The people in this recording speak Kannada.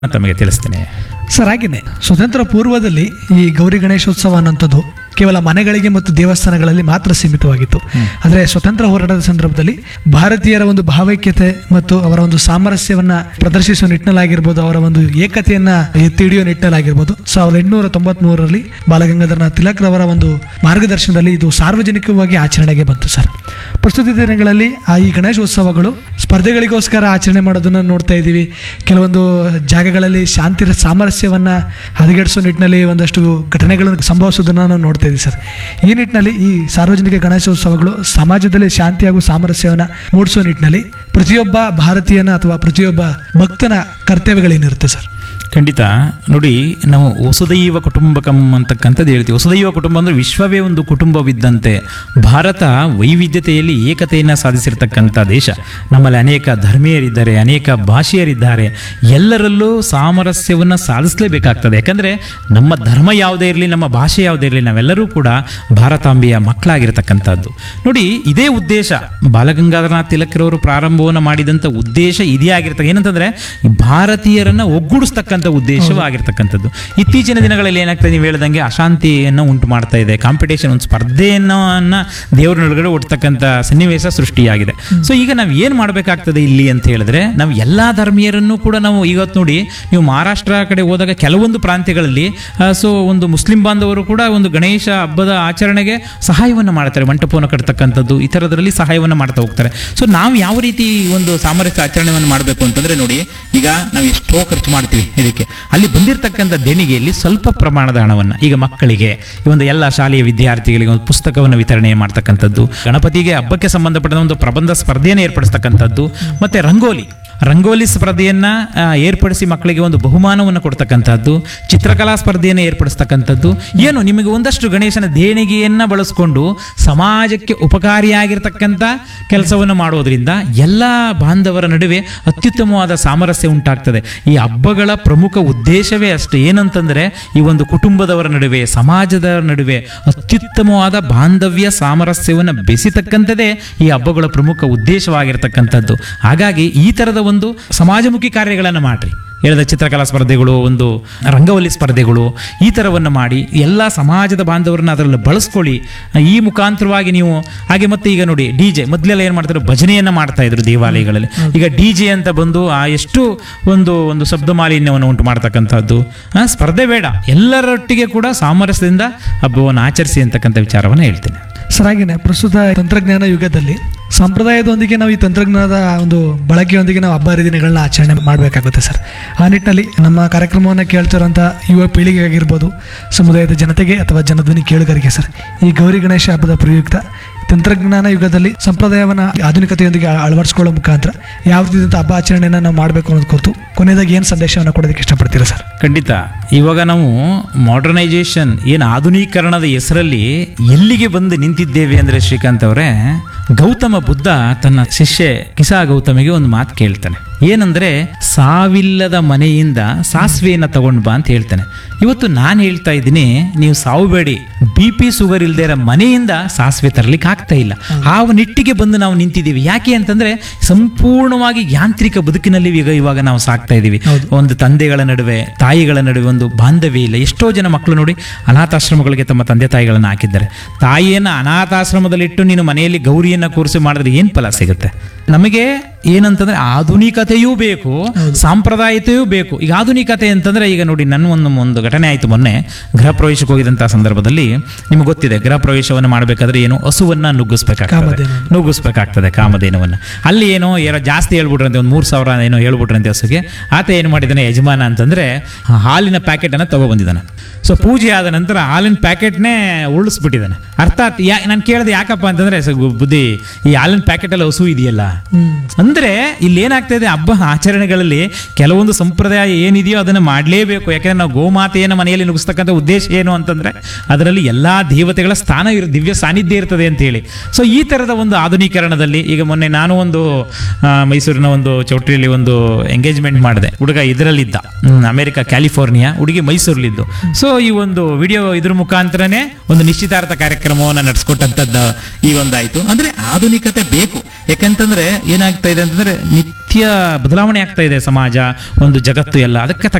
ತಮಗೆ ತಿಳಿಸ್ತೇನೆ. ಸರ್ ಹಾಗೇನೆ ಸ್ವತಂತ್ರ ಪೂರ್ವದಲ್ಲಿ ಈ ಗೌರಿ ಗಣೇಶೋತ್ಸವ ಅನ್ನೋಂಥದ್ದು ಕೇವಲ ಮನೆಗಳಿಗೆ ಮತ್ತು ದೇವಸ್ಥಾನಗಳಲ್ಲಿ ಮಾತ್ರ ಸೀಮಿತವಾಗಿತ್ತು. ಆದರೆ ಸ್ವತಂತ್ರ ಹೋರಾಟದ ಸಂದರ್ಭದಲ್ಲಿ ಭಾರತೀಯರ ಒಂದು ಭಾವೈಕ್ಯತೆ ಮತ್ತು ಅವರ ಒಂದು ಸಾಮರಸ್ಯವನ್ನ ಪ್ರದರ್ಶಿಸುವ ನಿಟ್ಟಿನಲ್ಲಾಗಿರ್ಬೋದು, ಅವರ ಒಂದು ಏಕತೆಯನ್ನ ಎತ್ತಿ ಹಿಡಿಯುವ ನಿಟ್ಟಿನಲ್ಲಾಗಿರ್ಬೋದು, 1893ರಲ್ಲಿ ಬಾಲಗಂಗಾಧರನಾಥ್ ತಿಲಕ್ ರವರ ಒಂದು ಮಾರ್ಗದರ್ಶನದಲ್ಲಿ ಇದು ಸಾರ್ವಜನಿಕವಾಗಿ ಆಚರಣೆಗೆ ಬಂತು ಸರ್. ಪ್ರಸ್ತುತ ದಿನಗಳಲ್ಲಿ ಈ ಗಣೇಶೋತ್ಸವಗಳು ಸ್ಪರ್ಧೆಗಳಿಗೋಸ್ಕರ ಆಚರಣೆ ಮಾಡೋದನ್ನ ನೋಡ್ತಾ ಇದ್ದೀವಿ. ಕೆಲವೊಂದು ಜಾಗಗಳಲ್ಲಿ ಶಾಂತಿ ಸಾಮರಸ್ಯವನ್ನ ಹದಗೆಡಿಸುವ ನಿಟ್ಟಿನಲ್ಲಿ ಒಂದಷ್ಟು ಘಟನೆಗಳನ್ನು ಸಂಭವಿಸೋದನ್ನ ನಾವು ನೋಡ್ತಾ ಇದ್ದೀವಿ ಸರ್. ಈ ನಿಟ್ಟಿನಲ್ಲಿ ಈ ಸಾರ್ವಜನಿಕ ಗಣೇಶೋತ್ಸವಗಳು ಸಮಾಜದಲ್ಲಿ ಶಾಂತಿ ಹಾಗೂ ಸಾಮರಸ್ಯವನ್ನು ಮೂಡಿಸುವ ನಿಟ್ಟಿನಲ್ಲಿ ಪ್ರತಿಯೊಬ್ಬ ಭಾರತೀಯನ ಅಥವಾ ಪ್ರತಿಯೊಬ್ಬ ಭಕ್ತನ ಕರ್ತವ್ಯಗಳೇನಿರುತ್ತೆ ಸರ್? ಖಂಡಿತ ನೋಡಿ, ನಾವು ವಸುದೈವ ಕುಟುಂಬಕಂ ಅಂತಕ್ಕಂಥದ್ದು ಹೇಳ್ತೀವಿ. ವಸುದೈವ ಕುಟುಂಬ ಅಂದರೆ ವಿಶ್ವವೇ ಒಂದು ಕುಟುಂಬವಿದ್ದಂತೆ. ಭಾರತ ವೈವಿಧ್ಯತೆಯಲ್ಲಿ ಏಕತೆಯನ್ನು ಸಾಧಿಸಿರ್ತಕ್ಕಂಥ ದೇಶ. ನಮ್ಮಲ್ಲಿ ಅನೇಕ ಧರ್ಮೀಯರಿದ್ದಾರೆ, ಅನೇಕ ಭಾಷೆಯರಿದ್ದಾರೆ. ಎಲ್ಲರಲ್ಲೂ ಸಾಮರಸ್ಯವನ್ನು ಸಾಧಿಸಲೇಬೇಕಾಗ್ತದೆ. ಯಾಕಂದರೆ ನಮ್ಮ ಧರ್ಮ ಯಾವುದೇ ಇರಲಿ, ನಮ್ಮ ಭಾಷೆ ಯಾವುದೇ ಇರಲಿ, ನಾವೆಲ್ಲರೂ ಕೂಡ ಭಾರತಾಂಬೆಯ ಮಕ್ಕಳಾಗಿರ್ತಕ್ಕಂಥದ್ದು. ನೋಡಿ, ಇದೇ ಉದ್ದೇಶ ಬಾಲಗಂಗಾಧರನಾಥ್ ತಿಲಕ್ರವರು ಪ್ರಾರಂಭವನ್ನು ಮಾಡಿದಂಥ ಉದ್ದೇಶ ಇದೇ ಆಗಿರ್ತಕ್ಕ. ಏನಂತಂದರೆ ಭಾರತೀಯರನ್ನು ಒಗ್ಗೂಡಿಸ್ತಕ್ಕಂಥ ಉದ್ದೇಶವಾಗಿರ್ತಕ್ಕಂಥದ್ದು. ಇತ್ತೀಚಿನ ದಿನಗಳಲ್ಲಿ ಏನಾಗ್ತದೆ, ನೀವು ಹೇಳ್ದಂಗೆ ಅಶಾಂತಿಯನ್ನು ಉಂಟು ಮಾಡ್ತಾ ಇದೆ. ಕಾಂಪಿಟೇಷನ್, ಒಂದು ಸ್ಪರ್ಧೆಯನ್ನು ದೇವರೊಳಗಡೆ ಒಡ್ತಕ್ಕಂಥ ಸನ್ನಿವೇಶ ಸೃಷ್ಟಿಯಾಗಿದೆ. ಸೊ ಈಗ ನಾವು ಏನು ಮಾಡಬೇಕಾಗ್ತದೆ ಇಲ್ಲಿ ಅಂತ ಹೇಳಿದ್ರೆ, ನಾವು ಎಲ್ಲ ಧರ್ಮೀಯರನ್ನು ಕೂಡ ನಾವು ಇವತ್ತು ನೋಡಿ, ನೀವು ಮಹಾರಾಷ್ಟ್ರ ಕಡೆ ಹೋದಾಗ ಕೆಲವೊಂದು ಪ್ರಾಂತ್ಯಗಳಲ್ಲಿ ಒಂದು ಮುಸ್ಲಿಂ ಬಾಂಧವರು ಕೂಡ ಒಂದು ಗಣೇಶ ಹಬ್ಬದ ಆಚರಣೆಗೆ ಸಹಾಯವನ್ನು ಮಾಡ್ತಾರೆ, ಮಂಟಪವನ್ನು ಕಟ್ತಕ್ಕಂಥದ್ದು, ಈ ಥರದ್ರಲ್ಲಿ ಸಹಾಯವನ್ನು ಮಾಡ್ತಾ ಹೋಗ್ತಾರೆ. ಸೊ ನಾವು ಯಾವ ರೀತಿ ಒಂದು ಸಾಮರಸ್ಯ ಆಚರಣೆಯನ್ನು ಮಾಡಬೇಕು ಅಂತಂದ್ರೆ, ನೋಡಿ ಈಗ ನಾವು ಎಷ್ಟೋ ಖರ್ಚು ಮಾಡ್ತೀವಿ ಇದಕ್ಕೆ, ಅಲ್ಲಿ ಬಂದಿರತಕ್ಕಂಥ ದೇಣಿಗೆಯಲ್ಲಿ ಸ್ವಲ್ಪ ಪ್ರಮಾಣದ ಹಣವನ್ನು ಈಗ ಮಕ್ಕಳಿಗೆ, ಈ ಒಂದು ಎಲ್ಲ ಶಾಲೆಯ ವಿದ್ಯಾರ್ಥಿಗಳಿಗೆ ಒಂದು ಪುಸ್ತಕವನ್ನು ವಿತರಣೆ ಮಾಡ್ತಕ್ಕಂಥದ್ದು, ಗಣಪತಿಗೆ ಹಬ್ಬಕ್ಕೆ ಸಂಬಂಧಪಟ್ಟ ಒಂದು ಪ್ರಬಂಧ ಸ್ಪರ್ಧೆಯನ್ನು ಏರ್ಪಡಿಸ್ತಕ್ಕಂಥದ್ದು, ಮತ್ತೆ ರಂಗೋಲಿ ಸ್ಪರ್ಧೆಯನ್ನು ಏರ್ಪಡಿಸಿ ಮಕ್ಕಳಿಗೆ ಒಂದು ಬಹುಮಾನವನ್ನು ಕೊಡ್ತಕ್ಕಂಥದ್ದು, ಚಿತ್ರಕಲಾ ಸ್ಪರ್ಧೆಯನ್ನು ಏರ್ಪಡಿಸ್ತಕ್ಕಂಥದ್ದು, ಏನು ನಿಮಗೆ ಒಂದಷ್ಟು ಗಣೇಶನ ದೇಣಿಗೆಯನ್ನು ಬಳಸ್ಕೊಂಡು ಸಮಾಜಕ್ಕೆ ಉಪಕಾರಿಯಾಗಿರ್ತಕ್ಕಂಥ ಕೆಲಸವನ್ನು ಮಾಡೋದ್ರಿಂದ ಎಲ್ಲ ಬಾಂಧವರ ನಡುವೆ ಅತ್ಯುತ್ತಮವಾದ ಸಾಮರಸ್ಯ ಉಂಟಾಗ್ತದೆ. ಈ ಹಬ್ಬಗಳ ಪ್ರಮುಖ ಉದ್ದೇಶವೇ ಅಷ್ಟು. ಏನಂತಂದರೆ ಈ ಒಂದು ಕುಟುಂಬದವರ ನಡುವೆ, ಸಮಾಜದ ನಡುವೆ ಅತ್ಯುತ್ತಮವಾದ ಬಾಂಧವ್ಯ ಸಾಮರಸ್ಯವನ್ನು ಬೆಸೆತಕ್ಕಂಥದ್ದೇ ಈ ಹಬ್ಬಗಳ ಪ್ರಮುಖ ಉದ್ದೇಶವಾಗಿರ್ತಕ್ಕಂಥದ್ದು. ಹಾಗಾಗಿ ಈ ಥರದ ಒಂದು ಸಮಾಜಮುಖಿ ಕಾರ್ಯಗಳನ್ನು ಮಾಡ್ರಿ. ಹೇಳಿದ ಚಿತ್ರಕಲಾ ಸ್ಪರ್ಧೆಗಳು, ಒಂದು ರಂಗವಲ್ಲಿ ಸ್ಪರ್ಧೆಗಳು, ಈ ಥರವನ್ನು ಮಾಡಿ ಎಲ್ಲ ಸಮಾಜದ ಬಾಂಧವರನ್ನ ಅದರಲ್ಲಿ ಬಳಸ್ಕೊಳ್ಳಿ. ಈ ಮುಖಾಂತರವಾಗಿ ನೀವು ಹಾಗೆ ಮತ್ತೆ ಈಗ ನೋಡಿ, DJ ಮೊದಲೆಲ್ಲ ಏನು ಮಾಡ್ತಾರೆ, ಭಜನೆಯನ್ನು ಮಾಡ್ತಾ ಇದ್ರು ದೇವಾಲಯಗಳಲ್ಲಿ. ಈಗ DJ ಅಂತ ಬಂದು ಎಷ್ಟು ಒಂದು ಶಬ್ದ ಮಾಲಿನ್ಯವನ್ನು ಉಂಟು ಮಾಡ್ತಕ್ಕಂಥದ್ದು. ಸ್ಪರ್ಧೆ ಬೇಡ, ಎಲ್ಲರೊಟ್ಟಿಗೆ ಕೂಡ ಸಾಮರಸ್ಯದಿಂದ ಹಬ್ಬವನ್ನು ಆಚರಿಸಿ ಅಂತಕ್ಕಂಥ ವಿಚಾರವನ್ನು ಹೇಳ್ತೇನೆ. ಸರ್ ಹಾಗೇನೆ ಪ್ರಸ್ತುತ ತಂತ್ರಜ್ಞಾನ ಯುಗದಲ್ಲಿ ಸಂಪ್ರದಾಯದೊಂದಿಗೆ ನಾವು ಈ ತಂತ್ರಜ್ಞಾನದ ಒಂದು ಬಳಕೆಯೊಂದಿಗೆ ನಾವು ಹಬ್ಬ ಹರಿದಿನಗಳನ್ನ ಆಚರಣೆ ಮಾಡಬೇಕಾಗುತ್ತೆ ಸರ್. ಆ ನಿಟ್ಟಿನಲ್ಲಿ ನಮ್ಮ ಕಾರ್ಯಕ್ರಮವನ್ನು ಕೇಳ್ತಿರೋಂಥ ಯುವ ಪೀಳಿಗೆ ಆಗಿರ್ಬೋದು, ಸಮುದಾಯದ ಜನತೆಗೆ ಅಥವಾ ಜನಧ್ವನಿ ಕೇಳುಗರಿಗೆ ಸರ್, ಈ ಗೌರಿ ಗಣೇಶ ಹಬ್ಬದ ಪ್ರಯುಕ್ತ ತಂತ್ರಜ್ಞಾನ ಯುಗದಲ್ಲಿ ಸಂಪ್ರದಾಯವನ್ನು ಆಧುನಿಕತೆಯೊಂದಿಗೆ ಅಳವಡಿಸ್ಕೊಳ್ಳೋ ಮುಖಾಂತರ ಯಾವ ರೀತಿಯ ಹಬ್ಬ ಆಚರಣೆಯನ್ನು ನಾವು ಮಾಡಬೇಕು ಅನ್ನೋದು ಕುರಿತು ಕೊನೆಯದಾಗಿ ಏನು ಸಂದೇಶವನ್ನು ಕೊಡೋದಕ್ಕೆ ಇಷ್ಟಪಡ್ತೀರಾ ಸರ್? ಖಂಡಿತ. ಇವಾಗ ನಾವು ಮಾಡರ್ನೈಸೇಷನ್, ಏನು ಆಧುನೀಕರಣದ ಹೆಸರಲ್ಲಿ ಎಲ್ಲಿಗೆ ಬಂದು ನಿಂತಿದ್ದೇವೆ ಅಂದರೆ, ಶ್ರೀಕಾಂತ್ ಅವರೇ, ಗೌತಮ ಬುದ್ಧ ತನ್ನ ಶಿಷ್ಯ ಕಿಸಾ ಗೌತಮಿಗೆ ಒಂದು ಮಾತು ಕೇಳ್ತಾನೆ. ಏನಂದ್ರೆ, ಸಾವಿಲ್ಲದ ಮನೆಯಿಂದ ಸಾಸಿವೆಯನ್ನು ತಗೊಂಡು ಬಾ ಅಂತ ಹೇಳ್ತಾನೆ. ಇವತ್ತು ನಾನು ಹೇಳ್ತಾ ಇದ್ದೀನಿ, ನೀವು ಸಾವು ಬೇಡಿ, BP ಶುಗರ್ ಇಲ್ಲದೆ ಇರೋ ಮನೆಯಿಂದ ಸಾಸಿವೆ ತರಲಿಕ್ಕೆ ಆಗ್ತಾ ಇಲ್ಲ. ಆ ನಿಟ್ಟಿಗೆ ಬಂದು ನಾವು ನಿಂತಿದ್ದೀವಿ. ಯಾಕೆ ಅಂತಂದ್ರೆ, ಸಂಪೂರ್ಣವಾಗಿ ಯಾಂತ್ರಿಕ ಬದುಕಿನಲ್ಲಿ ಇವಾಗ ನಾವು ಸಾಕ್ತಾ ಇದ್ದೀವಿ. ಒಂದು ತಂದೆಗಳ ನಡುವೆ, ತಾಯಿಗಳ ನಡುವೆ ಒಂದು ಬಾಂಧವ್ಯ ಇಲ್ಲ. ಎಷ್ಟೋ ಜನ ಮಕ್ಕಳು ನೋಡಿ ಅನಾಥಾಶ್ರಮಗಳಿಗೆ ತಮ್ಮ ತಂದೆ ತಾಯಿಗಳನ್ನು ಹಾಕಿದ್ದಾರೆ. ತಾಯಿಯನ್ನು ಅನಾಥಾಶ್ರಮದಲ್ಲಿಟ್ಟು ನೀನು ಮನೆಯಲ್ಲಿ ಗೌರಿಯನ್ನು ಕೂರಿಸಿ ಮಾಡಿದ್ರೆ ಏನು ಫಲ ಸಿಗುತ್ತೆ? ನಮಗೆ ಏನಂತಂದ್ರೆ ಆಧುನಿಕತೆಯೂ ಬೇಕು, ಸಾಂಪ್ರದಾಯಿಕತೆಯೂ ಬೇಕು. ಈಗ ಆಧುನಿಕತೆ ಅಂತಂದ್ರೆ, ಈಗ ನೋಡಿ ನನ್ನ ಒಂದು ಘಟನೆ ಆಯಿತು ಮೊನ್ನೆ. ಗೃಹ ಪ್ರವೇಶಕ್ಕೆ ಹೋಗಿದಂತಹ ಸಂದರ್ಭದಲ್ಲಿ ನಿಮ್ಗೆ ಗೊತ್ತಿದೆ, ಗೃಹ ಪ್ರವೇಶವನ್ನು ಮಾಡಬೇಕಾದ್ರೆ ಏನು ಹಸುವನ್ನ ನುಗ್ಗಿಸ್ಬೇಕಾಗ್ತದೆ, ಕಾಮಧೇನುವನ್ನು. ಅಲ್ಲಿ ಏನೋ ಜಾಸ್ತಿ ಹೇಳ್ಬಿಟ್ರಂತೆ, ಒಂದು 3,000 ಏನೋ ಹೇಳ್ಬಿಟ್ರಂತೆ ಹಸುಗೆ. ಆತ ಏನು ಮಾಡಿದ್ದಾನೆ ಯಜಮಾನ ಅಂತಂದ್ರೆ, ಹಾಲಿನ ಪ್ಯಾಕೆಟ್ ಅನ್ನ ತಗೊಬಂದಿದ್ದಾನೆ. ಸೊ ಪೂಜೆ ಆದ ನಂತರ ಹಾಲಿನ ಪ್ಯಾಕೆಟ್ನೇ ಉಳಿಸ್ಬಿಟ್ಟಿದ್ದಾನೆ. ಅರ್ಥಾತ್ ನಾನು ಕೇಳಿದೆ ಯಾಕಪ್ಪ ಅಂತಂದ್ರೆ, ಬುದ್ಧಿ, ಈ ಹಾಲಿನ ಪ್ಯಾಕೆಟ್ ಅಲ್ಲಿ ಹಸು ಇದೆಯಲ್ಲ ಅಂದ್ರೆ, ಇಲ್ಲಿ ಏನಾಗ್ತಾ ಇದೆ, ಹಬ್ಬ ಆಚರಣೆಗಳಲ್ಲಿ ಕೆಲವೊಂದು ಸಂಪ್ರದಾಯ ಏನಿದೆಯೋ ಅದನ್ನು ಮಾಡಲೇಬೇಕು. ಯಾಕಂದ್ರೆ ನಾವು ಗೋಮಾತೆಯನ್ನು ಮನೆಯಲ್ಲಿ ನುಗ್ಗಿಸ್ತಕ್ಕಂಥ ಉದ್ದೇಶ ಏನು ಅಂತಂದ್ರೆ, ಅದರಲ್ಲಿ ಎಲ್ಲಾ ದೇವತೆಗಳ ಸ್ಥಾನ ದಿವ್ಯ ಸಾನ್ನಿಧ್ಯ ಇರ್ತದೆ ಅಂತ ಹೇಳಿ. ಸೊ ಈ ತರದ ಒಂದು ಆಧುನೀಕರಣದಲ್ಲಿ, ಈಗ ಮೊನ್ನೆ ನಾನು ಒಂದು ಮೈಸೂರಿನ ಒಂದು ಚೌಟ್ರಿಯಲ್ಲಿ ಒಂದು ಎಂಗೇಜ್ಮೆಂಟ್ ಮಾಡಿದೆ. ಹುಡುಗ ಇದರಲ್ಲಿದ್ದ, ಅಮೆರಿಕ ಕ್ಯಾಲಿಫೋರ್ನಿಯಾ, ಹುಡುಗಿ ಮೈಸೂರಲ್ಲಿದ್ದು. ಸೊ ಈ ಒಂದು ವಿಡಿಯೋ ಇದ್ರ ಮುಖಾಂತರನೇ ಒಂದು ನಿಶ್ಚಿತಾರ್ಥ ಕಾರ್ಯಕ್ರಮವನ್ನು ನಡೆಸ್ಕೊಟ್ಟಂಥದ್ದು ಈ ಒಂದಾಯ್ತು. ಅಂದ್ರೆ ಆಧುನಿಕತೆ ಬೇಕು. ಯಾಕಂತಂದ್ರೆ ಏನಾಗ್ತಾ ಇದೆ ಅಂತಂದ್ರೆ, ನಿತ್ಯ ಬದಲಾವಣೆ ಆಗ್ತಾ ಇದೆ ಸಮಾಜ, ಒಂದು ಜಗತ್ತು ಎಲ್ಲ. ಅದಕ್ಕೆ